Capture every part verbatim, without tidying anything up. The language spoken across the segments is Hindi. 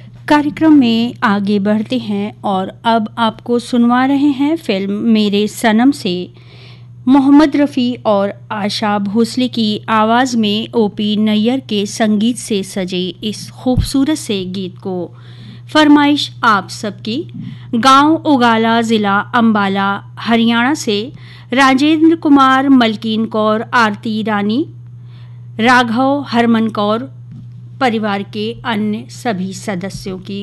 कार्यक्रम में आगे बढ़ते हैं और अब आपको सुनवा रहे हैं फिल्म मेरे सनम से मोहम्मद रफ़ी और आशा भोसले की आवाज़ में ओपी नैयर के संगीत से सजे इस खूबसूरत से गीत को। फरमाइश आप सबकी गांव उगाला ज़िला अंबाला हरियाणा से राजेंद्र कुमार, मलकीन कौर, आरती रानी, राघव, हरमन कौर, परिवार के अन्य सभी सदस्यों की।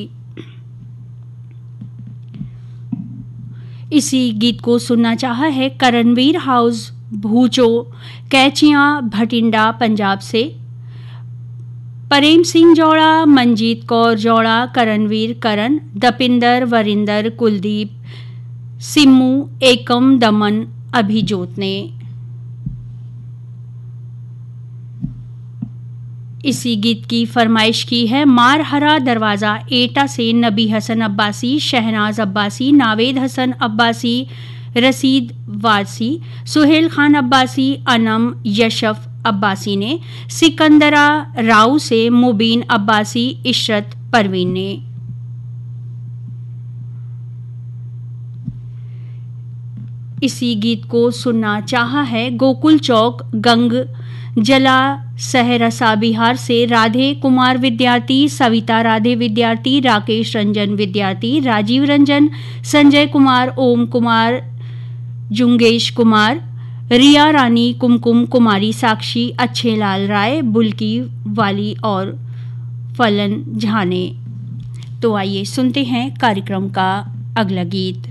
इसी गीत को सुनना चाहा है करणवीर हाउस भूचो कैचियां भटिंडा पंजाब से। प्रेम सिंह जोड़ा, मंजीत कौर जोड़ा, करणवीर करण, दपिंदर, वरिंदर, कुलदीप, सिम्मू, एकम, दमन, अभिजोत ने। इसी गीत की फरमाइश की है मारहरा दरवाज़ा एटा से नबी हसन अब्बासी, शहनाज अब्बासी, नावेद हसन अब्बासी, रसीद वारसी, सुहेल खान अब्बासी, अनम यशफ अब्बासी ने। सिकंदरा राव से मुबीन अब्बासी, इशरत परवीन ने। इसी गीत को सुनना चाहा है गोकुल चौक गंग जला सहरसा बिहार से राधे कुमार विद्यार्थी, सविता राधे विद्यार्थी, राकेश रंजन विद्यार्थी, राजीव रंजन, संजय कुमार, ओम कुमार, जुंगेश कुमार, रिया रानी, कुमकुम कुमारी, साक्षी, अच्छे लाल राय, बुल्की वाली और फलन झाने। तो आइए सुनते हैं कार्यक्रम का अगला गीत।